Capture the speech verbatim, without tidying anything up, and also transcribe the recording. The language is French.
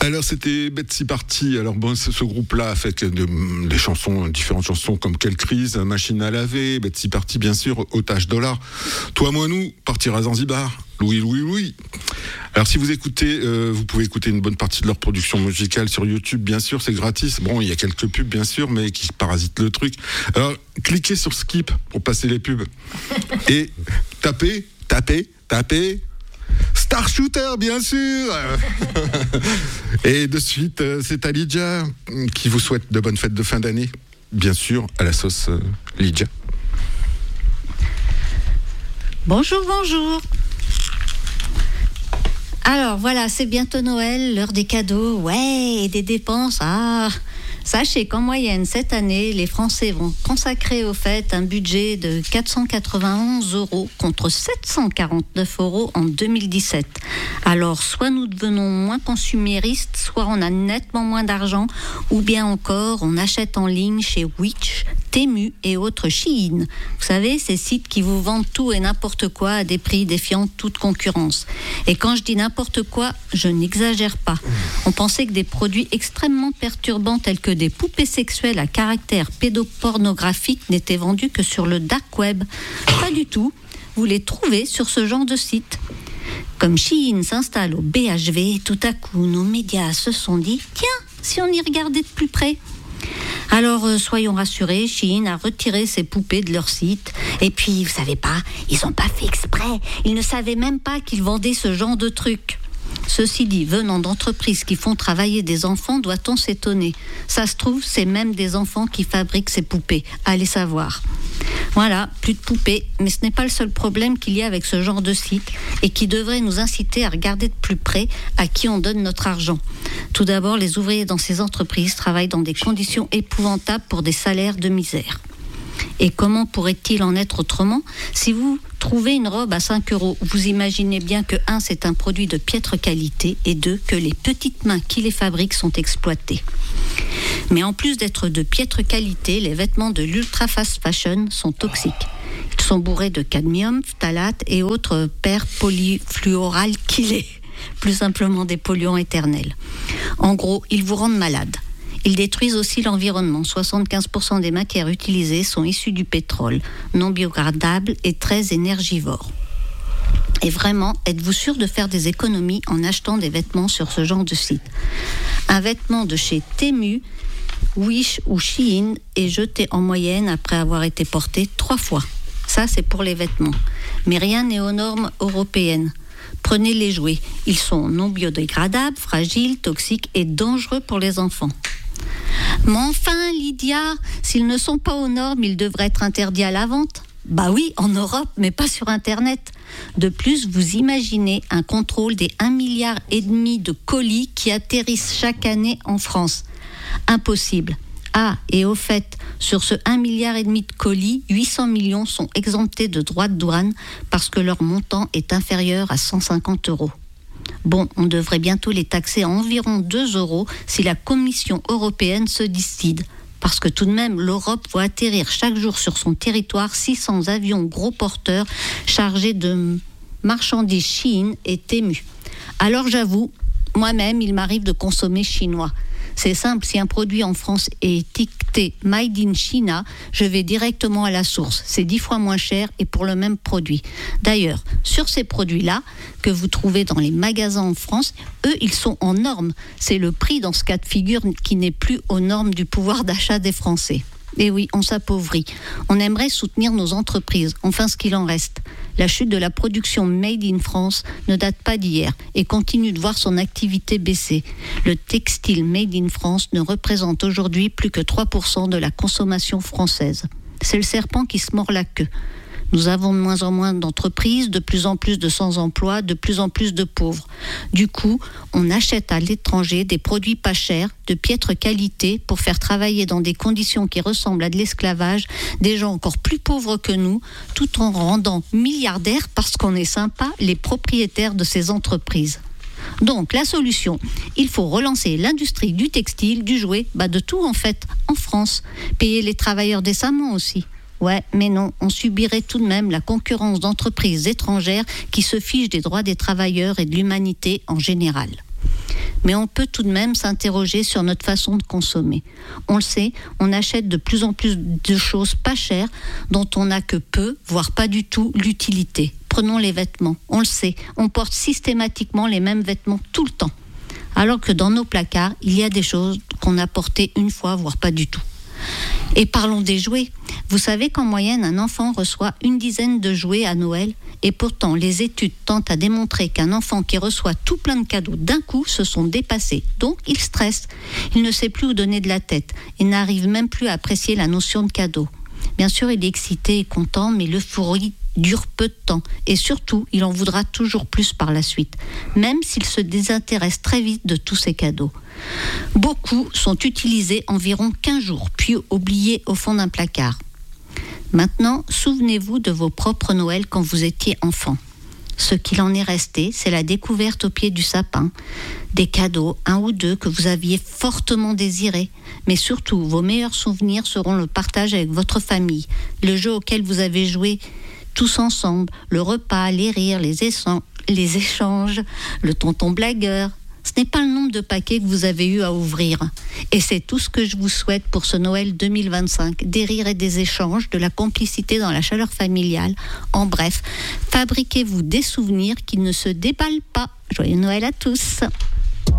Alors c'était Betsy Party. Alors bon, ce, ce groupe-là a fait de, des chansons, différentes chansons comme Quelle crise, Machine à laver, Betsy Party bien sûr, Otage dollar, Toi moi nous, Partir à Zanzibar, Louis Louis Louis. Alors si vous écoutez, euh, vous pouvez écouter une bonne partie de leur production musicale sur YouTube, bien sûr, c'est gratis. Bon, il y a quelques pubs bien sûr, mais qui parasitent le truc. Alors cliquez sur Skip pour passer les pubs et tapez, tapez, tapez. Star Shooter, bien sûr. Et de suite, c'est Lydia qui vous souhaite de bonnes fêtes de fin d'année, bien sûr, à la sauce euh, Lydia. Bonjour, bonjour. Alors voilà, c'est bientôt Noël, l'heure des cadeaux, ouais, et des dépenses. Ah, sachez qu'en moyenne, cette année, les Français vont consacrer aux fêtes un budget de quatre cent quatre-vingt-onze euros contre sept cent quarante-neuf euros en deux mille dix-sept. Alors, soit nous devenons moins consuméristes, soit on a nettement moins d'argent, ou bien encore, on achète en ligne chez Wish, Temu et autres Shein. Vous savez, ces sites qui vous vendent tout et n'importe quoi à des prix défiant toute concurrence. Et quand je dis n'importe quoi, je n'exagère pas. On pensait que des produits extrêmement perturbants tels que des poupées sexuelles à caractère pédopornographique n'étaient vendus que sur le dark web. Pas du tout. Vous les trouvez sur ce genre de site. Comme Shein s'installe au B H V, tout à coup, nos médias se sont dit « Tiens, si on y regardait de plus près ?» Alors, euh, soyons rassurés, Shein a retiré ses poupées de leur site. Et puis, vous savez pas, ils n'ont pas fait exprès. Ils ne savaient même pas qu'ils vendaient ce genre de trucs. Ceci dit, venant d'entreprises qui font travailler des enfants, doit-on s'étonner ? Ça se trouve, c'est même des enfants qui fabriquent ces poupées. Allez savoir. Voilà, plus de poupées. Mais ce n'est pas le seul problème qu'il y a avec ce genre de site et qui devrait nous inciter à regarder de plus près à qui on donne notre argent. Tout d'abord, les ouvriers dans ces entreprises travaillent dans des conditions épouvantables pour des salaires de misère. Et comment pourrait-il en être autrement ? Si vous trouvez une robe à cinq euros, vous imaginez bien que un, c'est un produit de piètre qualité et deux, que les petites mains qui les fabriquent sont exploitées. Mais en plus d'être de piètre qualité, les vêtements de l'ultra fast fashion sont toxiques. Ils sont bourrés de cadmium, phtalate et autres paires polyfluoralkylées, plus simplement des polluants éternels. En gros, ils vous rendent malade. Ils détruisent aussi l'environnement. soixante-quinze pour cent des matières utilisées sont issues du pétrole, non biodégradables et très énergivores. Et vraiment, êtes-vous sûr de faire des économies en achetant des vêtements sur ce genre de site ? Un vêtement de chez Temu, Wish ou Shein est jeté en moyenne après avoir été porté trois fois. Ça, c'est pour les vêtements. Mais rien n'est aux normes européennes. Prenez les jouets. Ils sont non biodégradables, fragiles, toxiques et dangereux pour les enfants. Mais enfin, Lydia, s'ils ne sont pas aux normes, ils devraient être interdits à la vente. Bah oui, en Europe, mais pas sur Internet. De plus, vous imaginez un contrôle des un milliard et demi de colis qui atterrissent chaque année en France. Impossible. Ah, et au fait, sur ce un milliard et demi de colis, huit cents millions sont exemptés de droits de douane parce que leur montant est inférieur à cent cinquante euros. Bon, on devrait bientôt les taxer à environ deux euros si la Commission européenne se décide. Parce que tout de même, l'Europe voit atterrir chaque jour sur son territoire six cents avions gros porteurs chargés de marchandises Shein et Temu. Alors j'avoue, moi-même, il m'arrive de consommer chinois. C'est simple, si un produit en France est étiqueté Made in China, je vais directement à la source. C'est dix fois moins cher et pour le même produit. D'ailleurs, sur ces produits-là, que vous trouvez dans les magasins en France, eux, ils sont en normes. C'est le prix dans ce cas de figure qui n'est plus aux normes du pouvoir d'achat des Français. Et oui, on s'appauvrit. On aimerait soutenir nos entreprises, enfin ce qu'il en reste. La chute de la production Made in France ne date pas d'hier et continue de voir son activité baisser. Le textile Made in France ne représente aujourd'hui plus que trois pour cent de la consommation française. C'est le serpent qui se mord la queue. Nous avons de moins en moins d'entreprises, de plus en plus de sans-emploi, de plus en plus de pauvres. Du coup, on achète à l'étranger des produits pas chers, de piètre qualité, pour faire travailler dans des conditions qui ressemblent à de l'esclavage des gens encore plus pauvres que nous, tout en rendant milliardaires, parce qu'on est sympa, les propriétaires de ces entreprises. Donc, la solution, il faut relancer l'industrie du textile, du jouet, bah de tout en fait, en France. Payer les travailleurs décemment aussi. Ouais, mais non, on subirait tout de même la concurrence d'entreprises étrangères qui se fichent des droits des travailleurs et de l'humanité en général. Mais on peut tout de même s'interroger sur notre façon de consommer. On le sait, on achète de plus en plus de choses pas chères dont on n'a que peu, voire pas du tout, l'utilité. Prenons les vêtements. On le sait, on porte systématiquement les mêmes vêtements tout le temps. Alors que dans nos placards, il y a des choses qu'on a portées une fois, voire pas du tout. Et parlons des jouets. Vous savez qu'en moyenne, un enfant reçoit une dizaine de jouets à Noël. Et pourtant, les études tentent à démontrer qu'un enfant qui reçoit tout plein de cadeaux d'un coup se sont dépassés. Donc, il stresse. Il ne sait plus où donner de la tête et n'arrive même plus à apprécier la notion de cadeau. Bien sûr, il est excité et content, mais l'euphorie dure peu de temps. Et surtout, il en voudra toujours plus par la suite, même s'il se désintéresse très vite de tous ces cadeaux. Beaucoup sont utilisés environ quinze jours, puis oubliés au fond d'un placard. Maintenant, souvenez-vous de vos propres Noëls quand vous étiez enfant. Ce qu'il en est resté, c'est la découverte au pied du sapin, des cadeaux, un ou deux que vous aviez fortement désirés. Mais surtout, vos meilleurs souvenirs seront le partage avec votre famille, le jeu auquel vous avez joué tous ensemble, le repas, les rires, les, échanges, les échanges, le tonton blagueur. Ce n'est pas le nombre de paquets que vous avez eu à ouvrir. Et c'est tout ce que je vous souhaite pour ce Noël deux mille vingt-cinq. Des rires et des échanges, de la complicité dans la chaleur familiale. En bref, fabriquez-vous des souvenirs qui ne se déballent pas. Joyeux Noël à tous!